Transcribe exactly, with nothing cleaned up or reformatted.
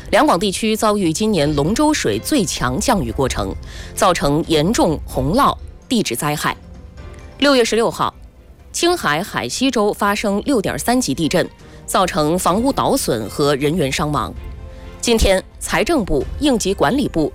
两广地区遭遇今年龙舟水最强降雨过程，造成严重洪涝、地质灾害。六月十六号，青海海西州发生六点三级地震，造成房屋倒损和人员伤亡。今天，财政部、应急管理部